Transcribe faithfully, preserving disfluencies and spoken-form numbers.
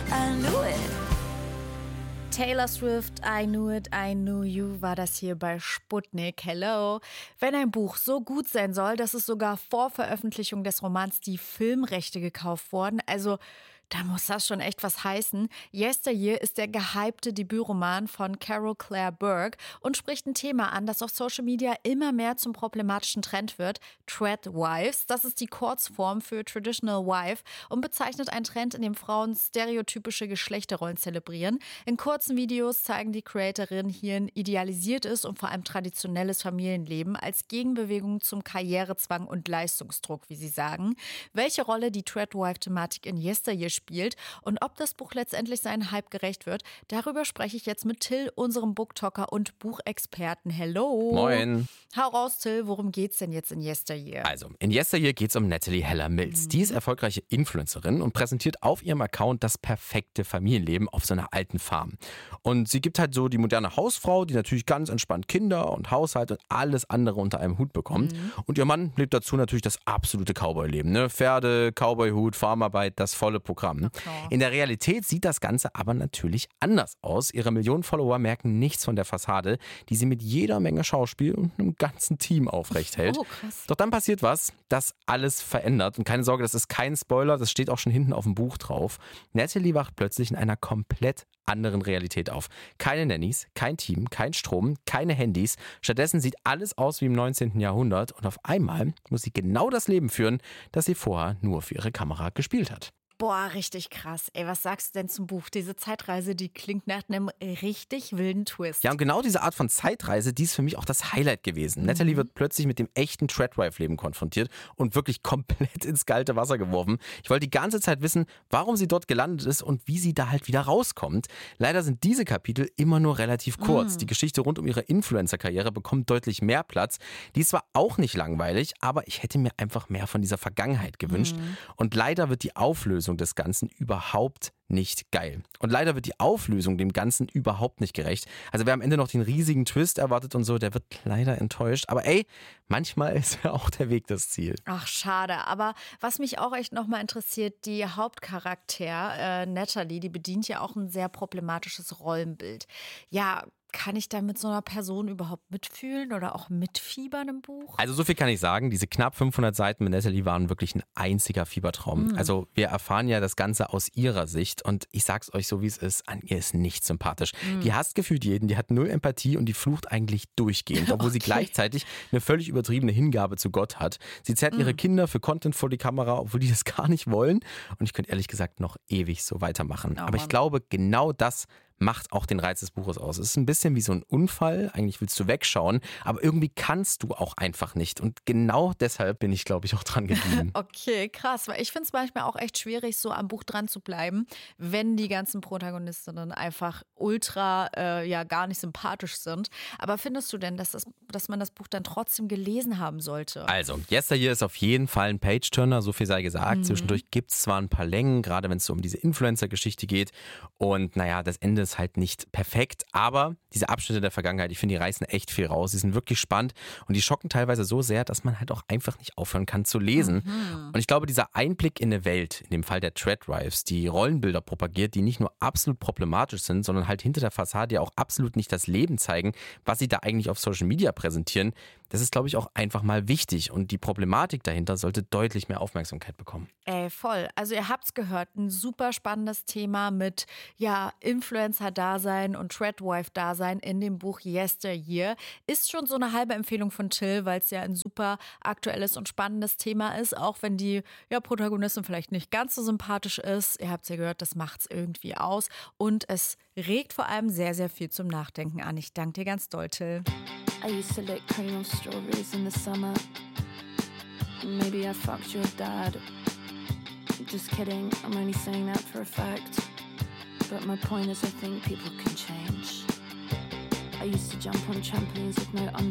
I knew it. Taylor Swift, I Knew It, I Knew You war das hier bei Sputnik. Hello. Wenn ein Buch so gut sein soll, dass es sogar vor Veröffentlichung des Romans die Filmrechte gekauft wurden, also da muss das schon echt was heißen. Yesteryear ist der gehypte Debütroman von Carol Claire Burke und spricht ein Thema an, das auf Social Media immer mehr zum problematischen Trend wird. Tradwives, das ist die Kurzform für Traditional Wife und bezeichnet einen Trend, in dem Frauen stereotypische Geschlechterrollen zelebrieren. In kurzen Videos zeigen die Creatorinnen hier ein idealisiertes und vor allem traditionelles Familienleben als Gegenbewegung zum Karrierezwang und Leistungsdruck, wie sie sagen. Welche Rolle die Tradwife-Thematik in Yesteryear spielt und ob das Buch letztendlich seinen Hype gerecht wird, darüber spreche ich jetzt mit Till, unserem Booktalker und Buchexperten. Hello. Moin. Hau raus, Till, worum geht's denn jetzt in Yesteryear? Also, in Yesteryear geht es um Natalie Heller-Mills. Mhm. Die ist erfolgreiche Influencerin und präsentiert auf ihrem Account das perfekte Familienleben auf so einer alten Farm. Und sie gibt halt so die moderne Hausfrau, die natürlich ganz entspannt Kinder und Haushalt und alles andere unter einem Hut bekommt. Mhm. Und ihr Mann lebt dazu natürlich das absolute Cowboy-Leben. Ne? Pferde, Cowboy-Hut, Farmarbeit, das volle Programm. Okay. In der Realität sieht das Ganze aber natürlich anders aus. Ihre Millionen Follower merken nichts von der Fassade, die sie mit jeder Menge Schauspiel und einem ganzen Team aufrecht hält. Oh, krass. Doch dann passiert was, das alles verändert. Und keine Sorge, das ist kein Spoiler, das steht auch schon hinten auf dem Buch drauf. Natalie wacht plötzlich in einer komplett anderen Realität auf. Keine Nannies, kein Team, kein Strom, keine Handys. Stattdessen sieht alles aus wie im neunzehnten Jahrhundert. Und auf einmal muss sie genau das Leben führen, das sie vorher nur für ihre Kamera gespielt hat. Boah, richtig krass. Ey, was sagst du denn zum Buch? Diese Zeitreise, die klingt nach einem richtig wilden Twist. Ja, und genau diese Art von Zeitreise, die ist für mich auch das Highlight gewesen. Mhm. Natalie wird plötzlich mit dem echten Tradwife-Leben konfrontiert und wirklich komplett ins kalte Wasser geworfen. Ich wollte die ganze Zeit wissen, warum sie dort gelandet ist und wie sie da halt wieder rauskommt. Leider sind diese Kapitel immer nur relativ kurz. Mhm. Die Geschichte rund um ihre Influencer-Karriere bekommt deutlich mehr Platz. Die ist zwar auch nicht langweilig, aber ich hätte mir einfach mehr von dieser Vergangenheit gewünscht. Mhm. Und leider wird die Auflösung des Ganzen überhaupt nicht geil. Und leider wird die Auflösung dem Ganzen überhaupt nicht gerecht. Also wer am Ende noch den riesigen Twist erwartet und so, der wird leider enttäuscht. Aber ey, manchmal ist ja auch der Weg das Ziel. Ach, schade. Aber was mich auch echt nochmal interessiert, die Hauptcharakter, äh, Natalie, die bedient ja auch ein sehr problematisches Rollenbild. Ja, kann ich da mit so einer Person überhaupt mitfühlen oder auch mitfiebern im Buch? Also so viel kann ich sagen, diese knapp fünfhundert Seiten mit Natalie waren wirklich ein einziger Fiebertraum. Mhm. Also wir erfahren ja das Ganze aus ihrer Sicht und ich sag's euch so, wie es ist, an ihr ist nicht sympathisch. Mhm. Die hasst gefühlt jeden, die hat null Empathie und die flucht eigentlich durchgehend, obwohl okay. sie gleichzeitig eine völlig übertriebene Hingabe zu Gott hat. Sie zerrt mhm. ihre Kinder für Content vor die Kamera, obwohl die das gar nicht wollen und ich könnte ehrlich gesagt noch ewig so weitermachen. Oh, Aber ich Mann. glaube, genau das macht auch den Reiz des Buches aus. Es ist ein bisschen wie so ein Unfall. Eigentlich willst du wegschauen, aber irgendwie kannst du auch einfach nicht. Und genau deshalb bin ich, glaube ich, auch dran geblieben. Okay, krass. Weil ich finde es manchmal auch echt schwierig, so am Buch dran zu bleiben, wenn die ganzen Protagonistinnen einfach ultra, äh, ja, gar nicht sympathisch sind. Aber findest du denn, dass, das, dass man das Buch dann trotzdem gelesen haben sollte? Also, Yesteryear ist auf jeden Fall ein Page-Turner, so viel sei gesagt. Mhm. Zwischendurch gibt es zwar ein paar Längen, gerade wenn es so um diese Influencer-Geschichte geht. Und naja, das Ende ist halt nicht perfekt, aber diese Abschnitte der Vergangenheit, ich finde, die reißen echt viel raus. Die sind wirklich spannend und die schocken teilweise so sehr, dass man halt auch einfach nicht aufhören kann zu lesen. Mhm. Und ich glaube, dieser Einblick in eine Welt, in dem Fall der Tradwives, die Rollenbilder propagiert, die nicht nur absolut problematisch sind, sondern halt hinter der Fassade ja auch absolut nicht das Leben zeigen, was sie da eigentlich auf Social Media präsentieren, das ist, glaube ich, auch einfach mal wichtig und die Problematik dahinter sollte deutlich mehr Aufmerksamkeit bekommen. Ey, voll. Also ihr habt's gehört, ein super spannendes Thema mit ja Influencer-Dasein und Tradwife-Dasein in dem Buch Yesteryear. Ist schon so eine halbe Empfehlung von Till, weil es ja ein super aktuelles und spannendes Thema ist, auch wenn die ja, Protagonistin vielleicht nicht ganz so sympathisch ist. Ihr habt's ja gehört, das macht's irgendwie aus und es regt vor allem sehr, sehr viel zum Nachdenken an. Ich danke dir ganz doll, Till. I used to lick cream on strawberries in the summer. Maybe I fucked your dad. Just kidding, I'm only saying that for a fact. But my point is I think people can change. I used to jump on trampolines with no